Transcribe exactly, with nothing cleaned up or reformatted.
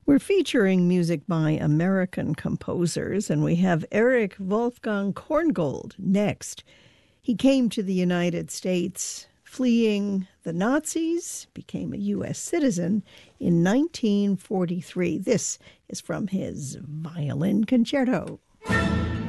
We're featuring music by American composers, and we have Erich Wolfgang Korngold next. He came to the United States fleeing the Nazis, became a U S citizen in nineteen forty-three. This is from his Violin Concerto.